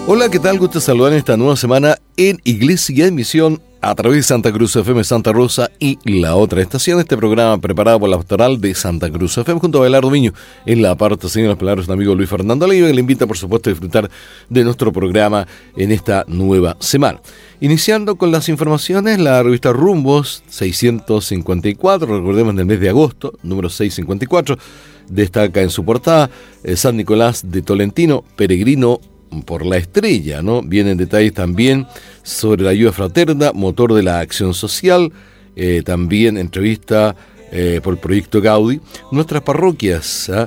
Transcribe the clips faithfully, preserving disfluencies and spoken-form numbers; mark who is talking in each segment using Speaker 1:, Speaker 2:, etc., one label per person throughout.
Speaker 1: Hola, ¿qué tal? Gusto saludar en esta nueva semana en Iglesia en Misión a través de Santa Cruz F M Santa Rosa y la otra estación. Este programa preparado por la pastoral de Santa Cruz F M junto a Belardo Miño en la parte de las palabras de amigo Luis Fernando Leiva, que le invita por supuesto a disfrutar de nuestro programa en esta nueva semana. Iniciando con las informaciones, la revista Rumbos seiscientos cincuenta y cuatro, recordemos del mes de agosto, número seiscientos cincuenta y cuatro, destaca en su portada eh, San Nicolás de Tolentino, peregrino por la estrella, ¿no? Vienen detalles también sobre la ayuda fraterna, motor de la acción social, eh, también entrevista eh, por el proyecto Gaudí. Nuestras parroquias ¿eh?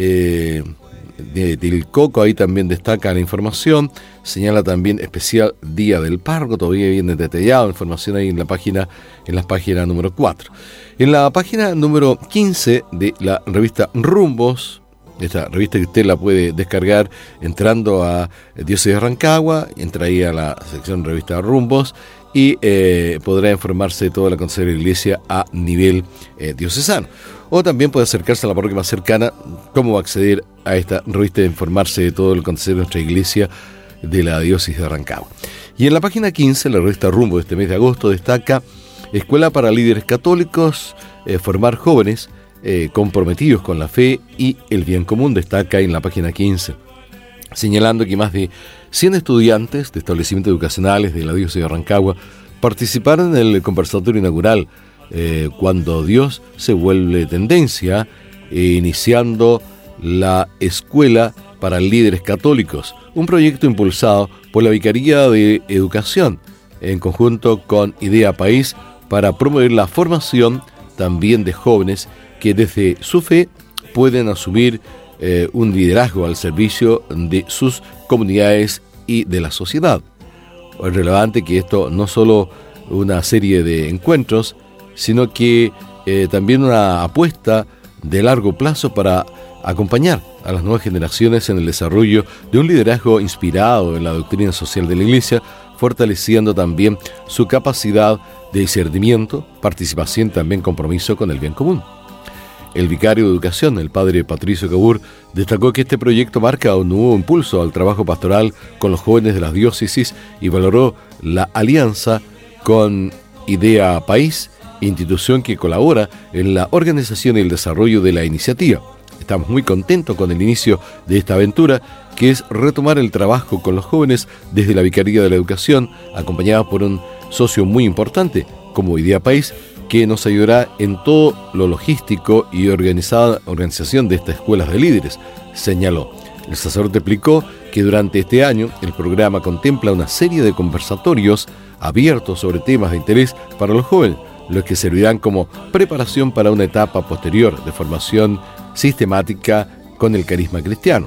Speaker 1: Eh, de, del Coco, ahí también destaca la información, señala también especial Día del Párroco, todavía viene detallado, información ahí en la página, en la página número cuatro. En la página número quince de la revista Rumbos, esta revista que usted la puede descargar entrando a Diócesis de Rancagua, entra ahí a la sección revista Rumbos y eh, podrá informarse de todo el acontecer de la iglesia a nivel eh, diocesano. O también puede acercarse a la parroquia más cercana, cómo acceder a esta revista e informarse de todo el acontecer de nuestra iglesia de la Diócesis de Rancagua. Y en la página quince, la revista Rumbo de este mes de agosto destaca Escuela para Líderes Católicos, eh, formar jóvenes Eh, comprometidos con la fe y el bien común, destaca en la página quince, señalando que más de cien estudiantes de establecimientos educacionales de la diócesis de Rancagua participaron en el conversatorio inaugural eh, Cuando Dios se vuelve tendencia, eh, iniciando la Escuela para Líderes Católicos, un proyecto impulsado por la Vicaría de Educación en conjunto con Idea País para promover la formación también de jóvenes que desde su fe pueden asumir eh, un liderazgo al servicio de sus comunidades y de la sociedad. Es relevante que esto no solo una serie de encuentros, sino que eh, también una apuesta de largo plazo para acompañar a las nuevas generaciones en el desarrollo de un liderazgo inspirado en la doctrina social de la Iglesia, fortaleciendo también su capacidad de discernimiento, participación y también compromiso con el bien común. El vicario de Educación, el padre Patricio Cabur, destacó que este proyecto marca un nuevo impulso al trabajo pastoral con los jóvenes de las diócesis y valoró la alianza con Idea País, institución que colabora en la organización y el desarrollo de la iniciativa. Estamos muy contentos con el inicio de esta aventura, que es retomar el trabajo con los jóvenes desde la Vicaría de la Educación, acompañada por un socio muy importante como Idea País, que nos ayudará en todo lo logístico y organizada, organización de estas escuelas de líderes, señaló. El sacerdote explicó que durante este año el programa contempla una serie de conversatorios abiertos sobre temas de interés para los jóvenes, los que servirán como preparación para una etapa posterior de formación sistemática con el carisma cristiano.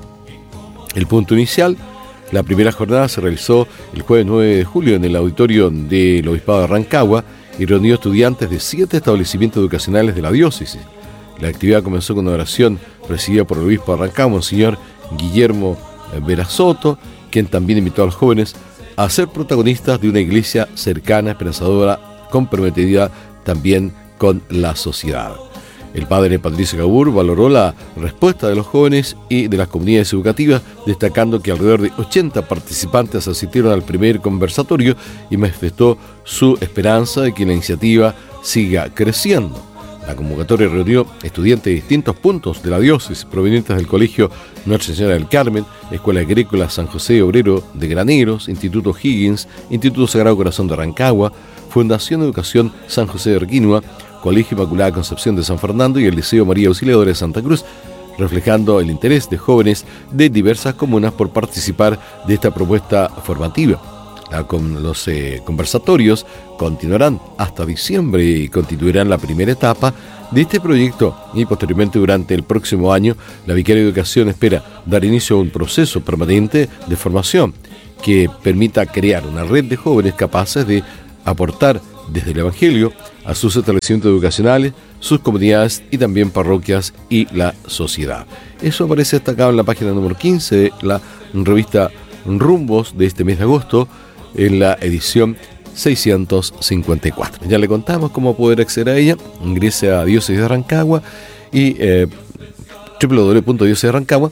Speaker 1: El punto inicial, la primera jornada se realizó el jueves nueve de julio en el auditorio del Obispado de Rancagua y reunió estudiantes de siete establecimientos educacionales de la diócesis. La actividad comenzó con una oración presidida por el obispo de Rancagua, Monseñor Guillermo Vera Soto, quien también invitó a los jóvenes a ser protagonistas de una iglesia cercana, esperanzadora, comprometida también con la sociedad. El padre Patricio Cabur valoró la respuesta de los jóvenes y de las comunidades educativas, destacando que alrededor de ochenta participantes asistieron al primer conversatorio y manifestó su esperanza de que la iniciativa siga creciendo. La convocatoria reunió estudiantes de distintos puntos de la diócesis provenientes del Colegio Nuestra Señora del Carmen, Escuela Agrícola San José Obrero de Graneros, Instituto Higgins, Instituto Sagrado Corazón de Rancagua, Fundación de Educación San José de Arquinua, Colegio Inmaculada Concepción de San Fernando y el Liceo María Auxiliadora de Santa Cruz, reflejando el interés de jóvenes de diversas comunas por participar de esta propuesta formativa. Con los eh, conversatorios continuarán hasta diciembre y continuarán la primera etapa de este proyecto y posteriormente durante el próximo año la Vicaría de Educación espera dar inicio a un proceso permanente de formación que permita crear una red de jóvenes capaces de aportar desde el Evangelio a sus establecimientos educacionales, sus comunidades y también parroquias y la sociedad. Eso aparece destacado en la página número quince de la revista Rumbos de este mes de agosto, en la edición seiscientos cincuenta y cuatro. Ya le contamos cómo poder acceder a ella. Ingrese a Diócesis de Rancagua y eh, doble u doble u doble u punto diócesis de Rancagua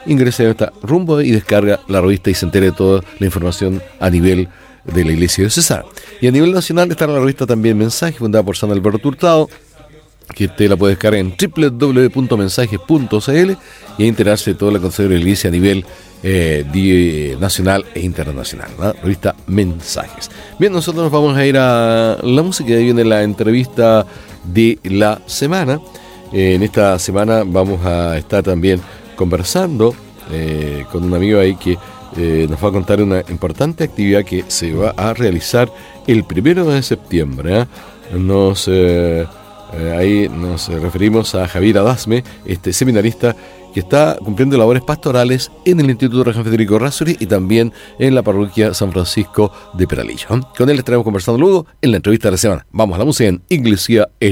Speaker 1: ingrese a esta rumbo y descarga la revista y se entere de toda la información a nivel de la Iglesia Diocesana. Y a nivel nacional está la revista también Mensaje, fundada por San Alberto Hurtado, que usted la puede descargar en doble u doble u doble u punto mensajes punto c l y enterarse de todo el acontecer de la Iglesia a nivel eh, di, nacional e internacional, ¿no? Revista Mensajes. Bien, nosotros nos vamos a ir a la música y ahí viene la entrevista de la semana. Eh, en esta semana vamos a estar también conversando eh, con un amigo ahí que eh, nos va a contar una importante actividad que se va a realizar el primero de septiembre. ¿eh? Nos... Eh, Eh, ahí nos referimos a Javier Adasme, este seminarista que está cumpliendo labores pastorales en el Instituto Región Federico Errázuriz y también en la parroquia San Francisco de Peralillo. Con él estaremos conversando luego en la entrevista de la semana. Vamos a la música en Iglesia.